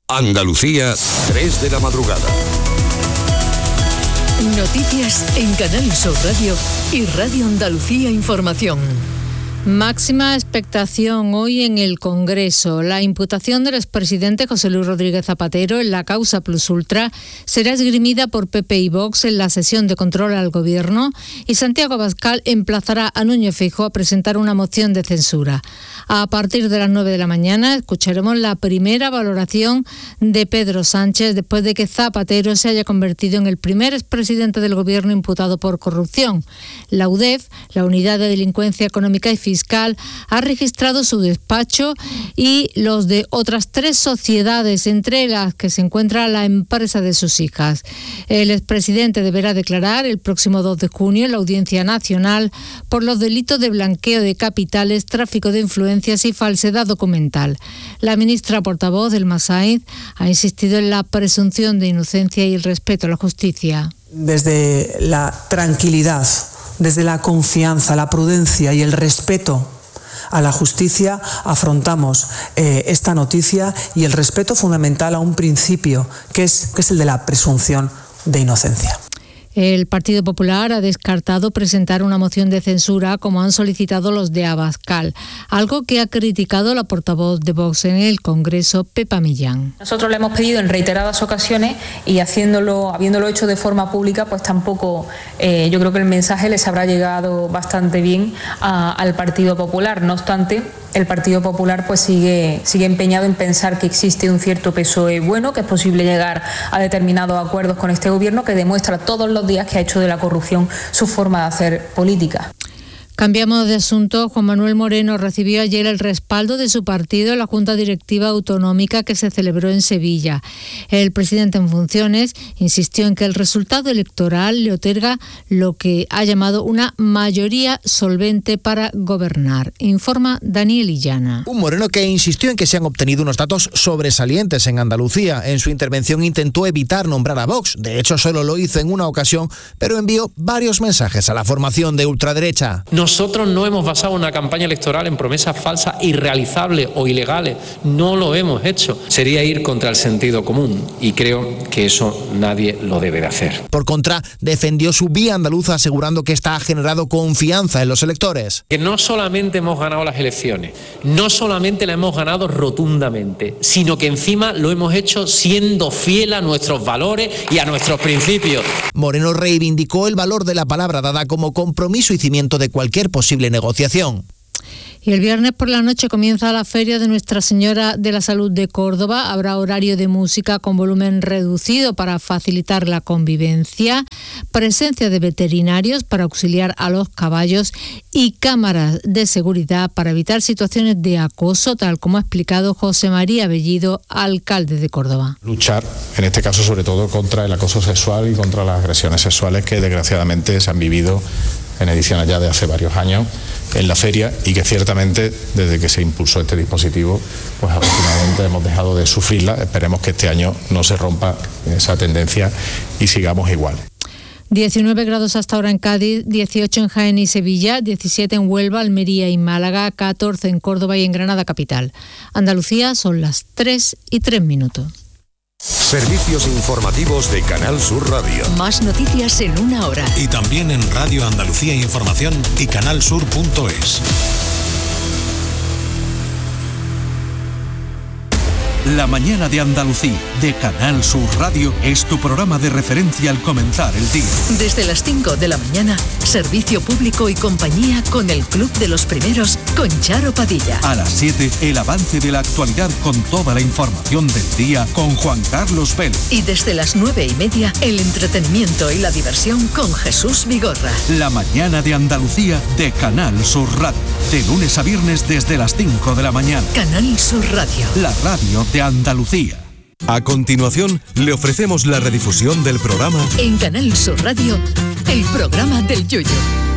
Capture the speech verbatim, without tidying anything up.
Andalucía, tres de la madrugada. Noticias en Canal Sur Radio y Radio Andalucía Información. Máxima expectación hoy en el Congreso. La imputación del expresidente José Luis Rodríguez Zapatero en la causa Plus Ultra será esgrimida por P P y Vox en la sesión de control al Gobierno y Santiago Abascal emplazará a Núñez Feijóo a presentar una moción de censura. A partir de las nueve de la mañana escucharemos la primera valoración de Pedro Sánchez después de que Zapatero se haya convertido en el primer expresidente del Gobierno imputado por corrupción. La U D E F, la Unidad de Delincuencia Económica y Fiscal, ha registrado su despacho y los de otras tres sociedades, entre las que se encuentra la empresa de sus hijas. El expresidente deberá declarar el próximo dos de junio en la Audiencia Nacional por los delitos de blanqueo de capitales, tráfico de influencias y falsedad documental. La ministra portavoz del Massaid ha insistido en la presunción de inocencia y el respeto a la justicia. Desde la tranquilidad, desde la confianza, la prudencia y el respeto a la justicia afrontamos eh, esta noticia y el respeto fundamental a un principio que es, que es el de la presunción de inocencia. El Partido Popular ha descartado presentar una moción de censura como han solicitado los de Abascal, algo que ha criticado la portavoz de Vox en el Congreso, Pepa Millán. Nosotros le hemos pedido en reiteradas ocasiones y haciéndolo, habiéndolo hecho de forma pública, pues tampoco, eh, yo creo que el mensaje les habrá llegado bastante bien a, al Partido Popular. No obstante, el Partido Popular pues sigue, sigue empeñado en pensar que existe un cierto P S O E bueno, que es posible llegar a determinados acuerdos con este gobierno que demuestra todos los días que ha hecho de la corrupción su forma de hacer política. Cambiamos de asunto. Juan Manuel Moreno recibió ayer el respaldo de su partido en la Junta Directiva Autonómica que se celebró en Sevilla. El presidente en funciones insistió en que el resultado electoral le otorga lo que ha llamado una mayoría solvente para gobernar. Informa Daniel Illana. Un Moreno que insistió en que se han obtenido unos datos sobresalientes en Andalucía. En su intervención intentó evitar nombrar a Vox. De hecho, solo lo hizo en una ocasión, pero envió varios mensajes a la formación de ultraderecha. Nosotros no hemos basado una campaña electoral en promesas falsas, irrealizables o ilegales. No lo hemos hecho. Sería ir contra el sentido común y creo que eso nadie lo debe de hacer. Por contra, defendió su vía andaluza asegurando que esta ha generado confianza en los electores. Que no solamente hemos ganado las elecciones, no solamente las hemos ganado rotundamente, sino que encima lo hemos hecho siendo fiel a nuestros valores y a nuestros principios. Moreno reivindicó el valor de la palabra dada como compromiso y cimiento de cualquier posible negociación. Y el viernes por la noche comienza la Feria de Nuestra Señora de la Salud de Córdoba. Habrá horario de música con volumen reducido para facilitar la convivencia, presencia de veterinarios para auxiliar a los caballos y cámaras de seguridad para evitar situaciones de acoso, tal como ha explicado José María Bellido, alcalde de Córdoba. Luchar, en este caso sobre todo, contra el acoso sexual y contra las agresiones sexuales que desgraciadamente se han vivido en ediciones ya de hace varios años en la feria y que ciertamente desde que se impulsó este dispositivo pues aproximadamente hemos dejado de sufrirla. Esperemos que este año no se rompa esa tendencia y sigamos igual. diecinueve grados hasta ahora en Cádiz, dieciocho en Jaén y Sevilla, diecisiete en Huelva, Almería y Málaga, catorce en Córdoba y en Granada capital. Andalucía son las tres y tres minutos. Servicios informativos de Canal Sur Radio. Más noticias en una hora. Y también en Radio Andalucía Información y canalsur punto es. La mañana de Andalucía, de Canal Sur Radio, es tu programa de referencia al comenzar el día. Desde las cinco de la mañana, servicio público y compañía con el Club de los Primeros, con Charo Padilla. A las siete, el avance de la actualidad con toda la información del día con Juan Carlos Vélez. Y desde las nueve y media, el entretenimiento y la diversión con Jesús Vigorra. La mañana de Andalucía, de Canal Sur Radio. De lunes a viernes desde las cinco de la mañana. Canal Sur Radio. La radio de Andalucía. A continuación, le ofrecemos la redifusión del programa en Canal Sur Radio, el programa del Yoyo.